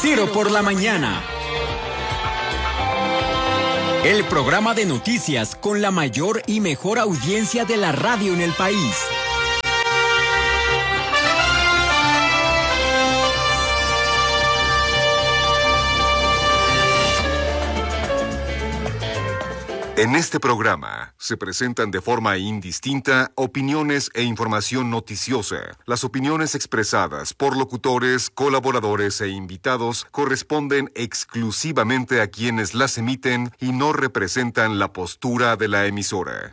Noticiero por la mañana. El programa de noticias con la mayor y mejor audiencia de la radio en el país. En este programa se presentan de forma indistinta opiniones e información noticiosa. Las opiniones expresadas por locutores, colaboradores e invitados corresponden exclusivamente a quienes las emiten y no representan la postura de la emisora.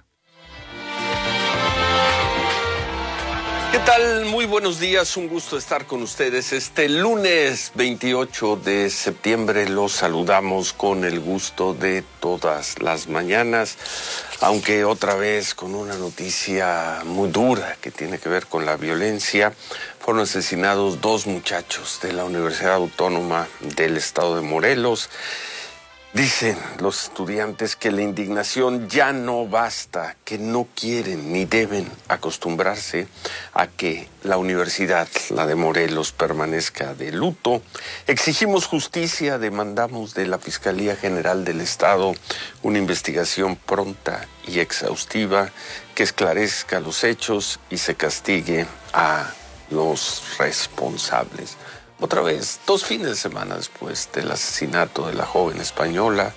¿Qué tal? Muy buenos días, un gusto estar con ustedes. Este lunes 28 de septiembre los saludamos con el gusto de todas las mañanas, aunque otra vez con una noticia muy dura que tiene que ver con la violencia. Fueron asesinados 2 muchachos de la Universidad Autónoma del Estado de Morelos. Dicen los estudiantes que la indignación ya no basta, que no quieren ni deben acostumbrarse a que la universidad, la de Morelos, permanezca de luto. Exigimos justicia, demandamos de la Fiscalía General del Estado una investigación pronta y exhaustiva que esclarezca los hechos y se castigue a los responsables. Otra vez, 2 fines de semana después del asesinato de la joven española,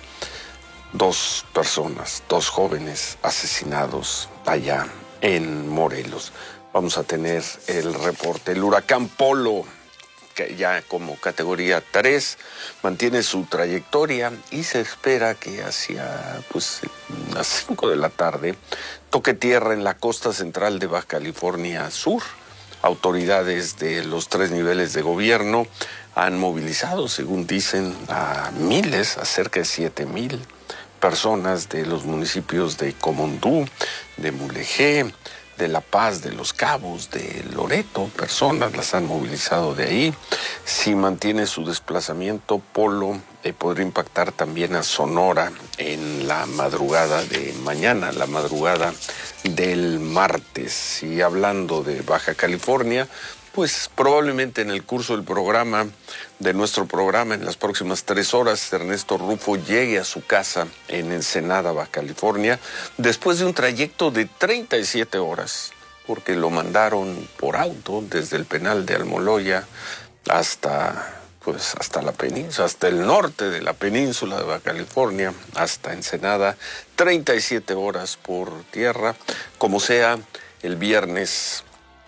2 personas, 2 jóvenes asesinados allá en Morelos. Vamos a tener el reporte. El huracán Polo, que ya como categoría 3, mantiene su trayectoria y se espera que hacia las 5 de la tarde toque tierra en la costa central de Baja California Sur. Autoridades de los 3 niveles de gobierno han movilizado, según dicen, a miles, a cerca de 7,000 personas de los municipios de Comondú, de Mulegé, de La Paz, de Los Cabos, de Loreto. Personas las han movilizado de ahí. Si mantiene su desplazamiento, Polo podría impactar también a Sonora en la madrugada de mañana, la madrugada del martes. Y hablando de Baja California, pues probablemente en el curso del programa, de nuestro programa, en las próximas 3 horas, Ernesto Rufo llegue a su casa en Ensenada, Baja California, después de un trayecto de 37 horas, porque lo mandaron por auto desde el penal de Almoloya hasta la península, hasta el norte de la península de Baja California, hasta Ensenada, 37 horas por tierra. Como sea, el viernes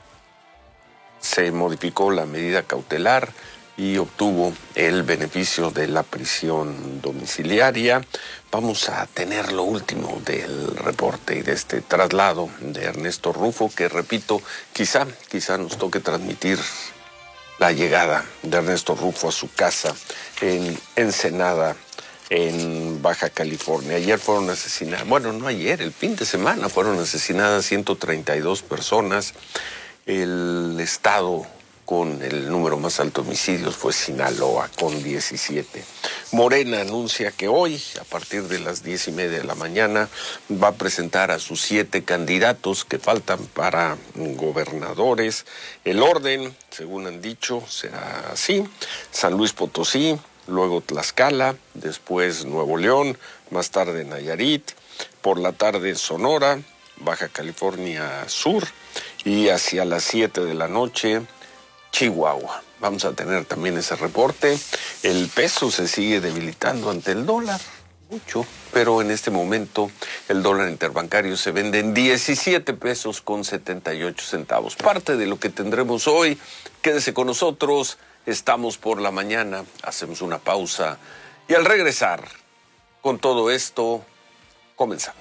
se modificó la medida cautelar y obtuvo el beneficio de la prisión domiciliaria. Vamos a tener lo último del reporte y de este traslado de Ernesto Rufo, que repito, quizá nos toque transmitir la llegada de Ernesto Rufo a su casa en Ensenada, en Baja California. Ayer fueron asesinadas, no ayer, el fin de semana fueron asesinadas 132 personas. El estado con el número más alto de homicidios fue Sinaloa, con 17. Morena anuncia que hoy, a partir de las 10:30 de la mañana, va a presentar a sus 7 candidatos que faltan para gobernadores. El orden, según han dicho, será así: San Luis Potosí, luego Tlaxcala, después Nuevo León, más tarde Nayarit, por la tarde Sonora, Baja California Sur y hacia las 7 de la noche Chihuahua. Vamos a tener también ese reporte. El peso se sigue debilitando ante el dólar, mucho, pero en este momento el dólar interbancario se vende en 17 pesos con 78 centavos. Parte de lo que tendremos hoy. Quédese con nosotros, estamos por la mañana, hacemos una pausa y al regresar con todo esto, comenzamos.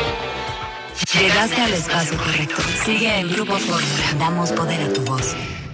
Llegaste al espacio correcto. Sigue el Grupo Fórmula. Damos poder a tu voz.